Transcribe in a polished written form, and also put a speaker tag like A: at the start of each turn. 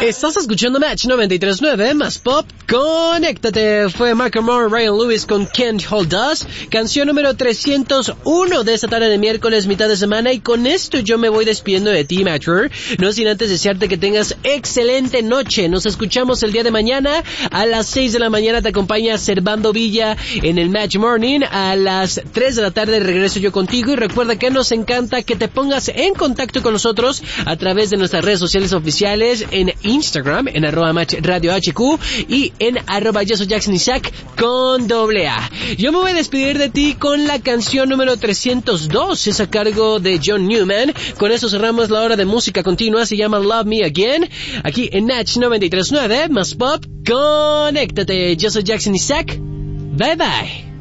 A: Estás escuchando Match 93.9 más Pop. Conéctate. Fue Macklemore, Ryan Lewis con Can't Hold Us, canción número 301 de esta tarde de miércoles, mitad de semana. Y con esto yo me voy despidiendo de ti, Matcher. No sin antes desearte que tengas excelente noche. Nos escuchamos el día de mañana a las 6 de la mañana. Te acompaña Servando Villa en el Match Morning. A las 3 de la tarde regreso yo contigo. Y recuerda que nos encanta que te pongas en contacto con nosotros a través de nuestras redes sociales oficiales en Instagram, en @MatchRadioHQ y en @YoSoyJacksonIsaac con AA. Yo me voy a despedir de ti con la canción número 302, es a cargo de John Newman. Con eso cerramos la hora de música continua, se llama Love Me Again, aquí en Match 93.9, más Pop. Conéctate, yo soy Jackson Isaac. Bye bye.